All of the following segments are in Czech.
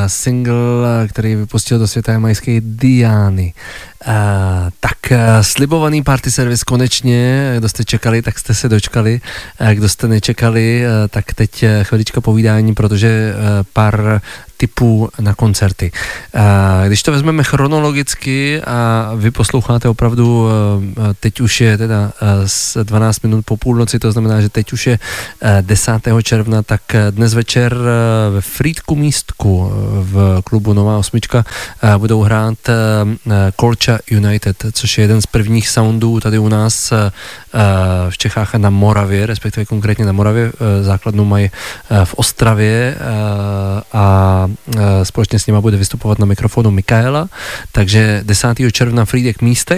single, který vypustil do světa jamajské Diany. Tak slibovaný party service konečně, kdo jste čekali, tak jste se dočkali, kdo jste nečekali, tak teď chvilička povídání, protože pár tipů na koncerty. Když to vezmeme chronologicky a vy posloucháte opravdu, teď už je teda 12 minut po půlnoci, to znamená, že teď už je 10. června, tak dnes večer ve Frýdku Místku v klubu Nová osmička budou hrát Kolča United, což je jeden z prvních soundů tady u nás v Čechách a na Moravě, respektive konkrétně na Moravě. Základnu mají v Ostravě a společně s nima bude vystupovat na mikrofonu Mikaela, takže 10. června Frýdek Místek,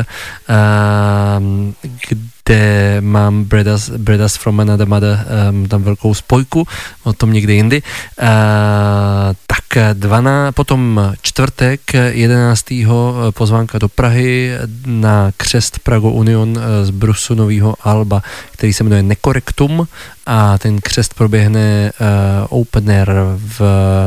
kde mám Bredas from Another Mother, tam velkou spojku, o tom někdy jindy. Tak potom čtvrtek 11. pozvánka do Prahy na křest Prago Union z Brusu novýho alba, který se jmenuje Nekorektum, a ten křest proběhne open air v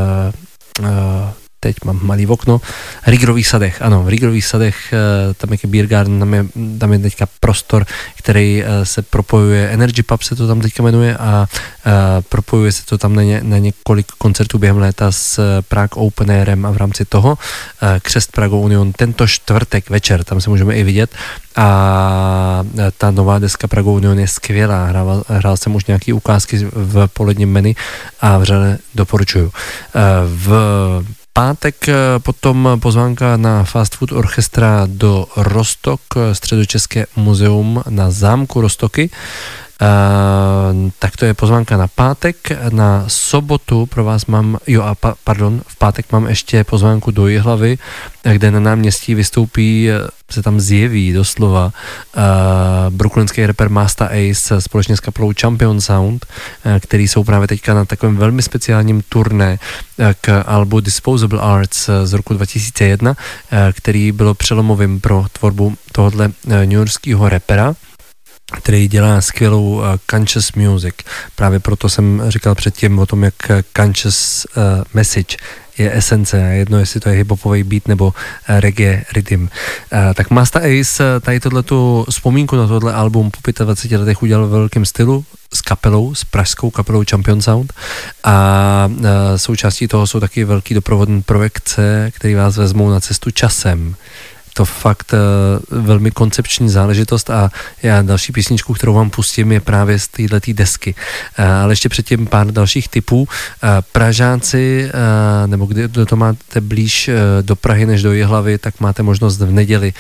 teď mám malý okno, Rigrových sadech, ano, v Rigrových sadech, tam je Beer Garden, tam je teďka prostor, který se propojuje, Energy Pub se to tam teďka jmenuje a propojuje se to tam na několik koncertů během léta s Prague Open Airem a v rámci toho křest Prago Union tento čtvrtek večer, tam se můžeme i vidět a ta nová deska Prago Union je skvělá, hrál jsem už nějaký ukázky v poledním menu a vřele doporučuju. V pátek potom pozvánka na Fast Food Orchestra do Rostok, Středočeské muzeum na zámku Rostoky. Tak to je pozvánka na pátek. Na sobotu pro vás mám, v pátek mám ještě pozvánku do Jihlavy, kde na náměstí vystoupí, se tam zjeví doslova brooklynský rapper Masta Ace společně s kapelou Champion Sound, který jsou právě teďka na takovém velmi speciálním turné k albu Disposable Arts z roku 2001, který bylo přelomovým pro tvorbu tohohle newyorského rapera, který dělá skvělou conscious music. Právě proto jsem říkal předtím o tom, jak conscious message je esence, jedno jestli to je hiphopový beat nebo reggae rhythm. Tak Masta Ace tady tohletu vzpomínku na tohle album po 25 letech udělal ve velkém stylu s kapelou, s pražskou kapelou Champion Sound a součástí toho jsou taky velký doprovodní projekce, které vás vezmou na cestu časem. To fakt velmi koncepční záležitost a já další písničku, kterou vám pustím, je právě z této desky. Ale ještě předtím pár dalších tipů. Pražáci, nebo kdo to máte blíž do Prahy než do Jihlavy, tak máte možnost v neděli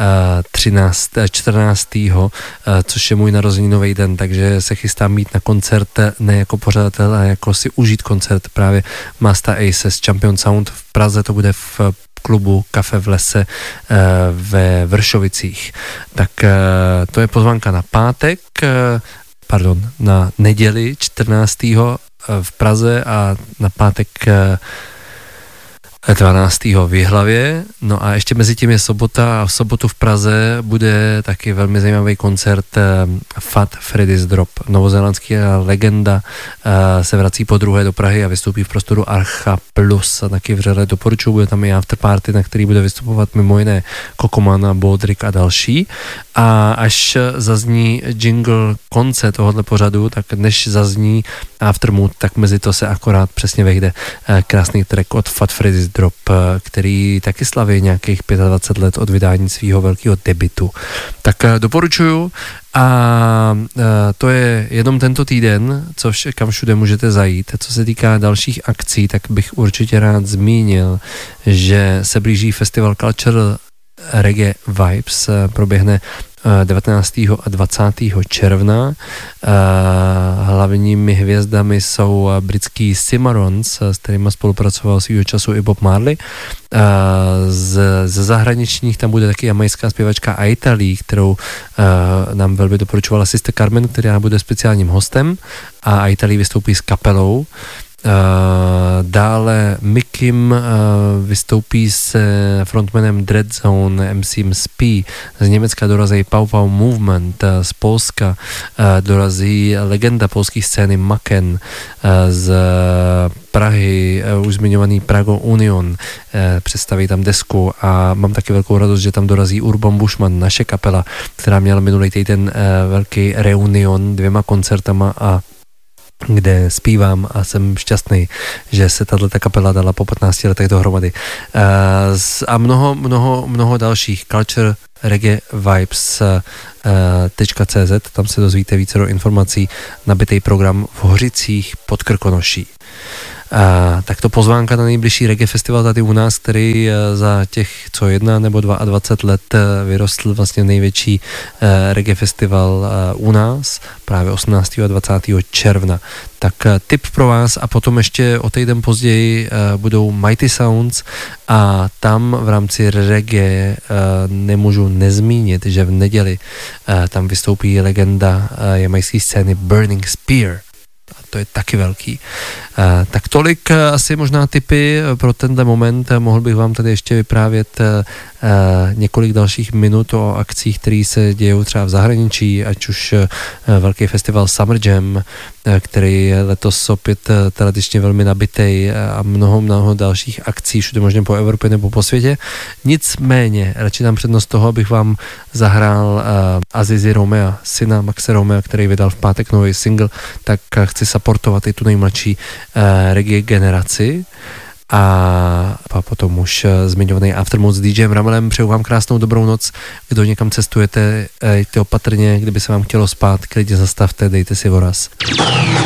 14. Což je můj narozeninový den, takže se chystám mít na koncert ne jako pořadatel, ale jako si užít koncert právě Masta Ace z Champion Sound v Praze, to bude v klubu Kafe v lese ve Vršovicích. Tak to je pozvánka na pátek, na neděli 14. v Praze a na pátek 12. v Jihlavě. No a ještě mezi tím je sobota a v sobotu v Praze bude taky velmi zajímavý koncert Fat Freddy's Drop. Novozélandská legenda se vrací po druhé do Prahy a vystoupí v prostoru Archa Plus a taky vřele doporučuji, bude tam i afterparty, na který bude vystupovat mimo jiné Kokoman, Bodrik a další. A až zazní jingle konce tohohle pořadu, tak než zazní Aftermood, tak mezi to se akorát přesně vejde krásný track od Fat Freddy's Drop, který taky slaví nějakých 25 let od vydání svého velkého debutu. Tak doporučuju a to je jenom tento týden, kam všude můžete zajít. Co se týká dalších akcí, tak bych určitě rád zmínil, že se blíží festival Cultural Reggae Vibes, proběhne 19. a 20. června. Hlavními hvězdami jsou britský Cimarrons, s kterými spolupracoval svýho času i Bob Marley. Ze zahraničních tam bude taky jamajská zpěvačka Aita Lee, kterou nám velmi doporučovala Sister Carmen, která bude speciálním hostem, a Aita Lee vystoupí s kapelou. Dále Mikim vystoupí s frontmanem Dreadzone, MCem Spee, z Německa dorazí Pau Pau Movement, z Polska dorazí legenda polské scény Maken, z Prahy už zmiňovaný Prago Union, představí tam desku a mám taky velkou radost, že tam dorazí Urban Bushman, naše kapela, která měla minulý týden velký reunion 2 koncertama a kde zpívám a jsem šťastný, že se tato kapela dala po 15 letech dohromady. A mnoho dalších. Culture Reggae Vibes .cz, tam se dozvíte více do informací, nabitý program v Hořicích pod Krkonoší. Tak to pozvánka na nejbližší reggae festival tady u nás, který za těch 1 nebo 22 let vyrostl vlastně největší reggae festival u nás, právě 18. a 20. června. Tak tip pro vás a potom ještě o týden později budou Mighty Sounds a tam v rámci reggae nemůžu nezmínit, že v neděli tam vystoupí legenda jamajské scény Burning Spear. A to je taky velký. Tak tolik asi možná tipy pro tenhle moment. Mohl bych vám tady ještě vyprávět několik dalších minut o akcích, které se dějou třeba v zahraničí, ať už velký festival Summer Jam, který je letos opět tradičně velmi nabitej a mnoho dalších akcí všude možně po Evropě nebo po světě. Nicméně, radši dám přednost toho, abych vám zahrál Azizi Romea, syna Maxe Romea, který vydal v pátek nový single, tak chci supportovat i tu nejmladší reggae generaci a potom už zmiňovaný Aftermoon s DJem Ramelem. Přeju vám krásnou dobrou noc. Kdo někam cestujete, jděte opatrně, kdyby se vám chtělo spát, klidně zastavte, dejte si voraz.